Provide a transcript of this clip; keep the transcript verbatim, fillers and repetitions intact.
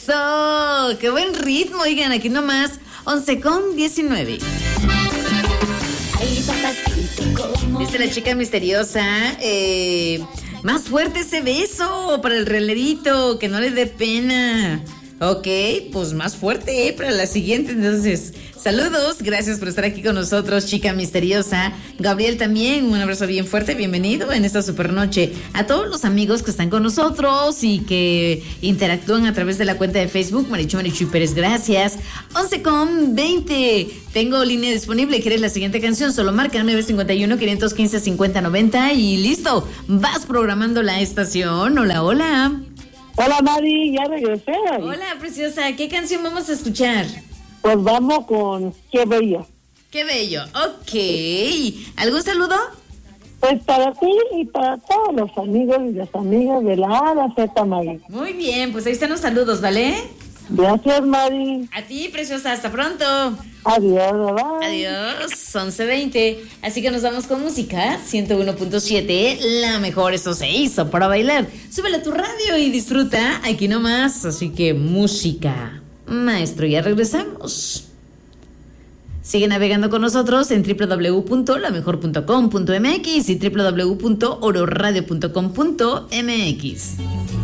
Eso, qué buen ritmo, oigan, aquí nomás, once con diecinueve. Dice la chica misteriosa, eh, más fuerte ese beso para el relerito, que no le dé pena. Ok, pues más fuerte, ¿eh? Para la siguiente. Entonces, saludos, gracias por estar aquí con nosotros, chica misteriosa. Gabriel también, un abrazo bien fuerte, bienvenido en esta super noche. A todos los amigos que están con nosotros y que interactúan a través de la cuenta de Facebook, Marichu Marichu Pérez, gracias. once con veinte, tengo línea disponible, ¿quieres la siguiente canción? Solo marca nueve cinco uno, cinco uno cinco, cincuenta noventa y listo, vas programando la estación. Hola, hola. Hola, Mari, ya regresé. Hola, preciosa, ¿qué canción vamos a escuchar? Pues vamos con Qué Bello. Qué bello, ok. ¿Algún saludo? Pues para ti y para todos los amigos y las amigas de la A a la Z, Mari. Muy bien, pues ahí están los saludos, ¿vale? Gracias, Mari. A ti, preciosa, hasta pronto. Adiós, bye. Adiós, once veinte. Así que nos vamos con música, ciento uno punto siete, la mejor, eso se hizo para bailar. Súbele a tu radio y disfruta aquí nomás. Así que música, maestro, ya regresamos. Sigue navegando con nosotros en doble u doble u doble u punto la mejor punto com punto m x y doble u doble u doble u punto oro radio punto com punto m x.